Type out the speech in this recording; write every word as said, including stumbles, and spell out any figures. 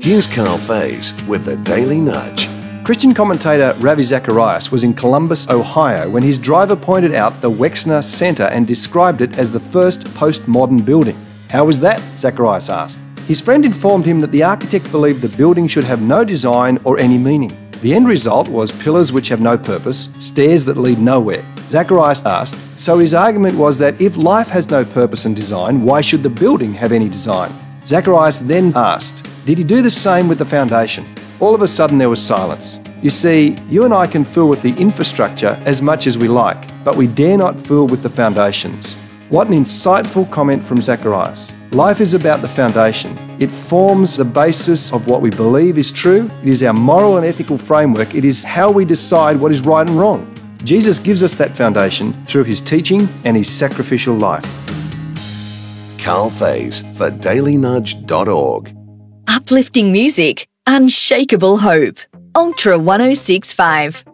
Here's Carl Faze with the Daily Nudge. Christian commentator Ravi Zacharias was in Columbus, Ohio, when his driver pointed out the Wexner Center and described it as the first postmodern building. How was that? Zacharias asked. His friend informed him that the architect believed the building should have no design or any meaning. The end result was pillars which have no purpose, stairs that lead nowhere. Zacharias asked, so his argument was that if life has no purpose and design, why should the building have any design? Zacharias then asked, did he do the same with the foundation? All of a sudden there was silence. You see, you and I can fool with the infrastructure as much as we like, but we dare not fool with the foundations. What an insightful comment from Zacharias. Life is about the foundation. It forms the basis of what we believe is true. It is our moral and ethical framework. It is how we decide what is right and wrong. Jesus gives us that foundation through his teaching and his sacrificial life. Carl Faze for daily nudge dot org. Uplifting music, unshakable hope. Ultra one oh six point five.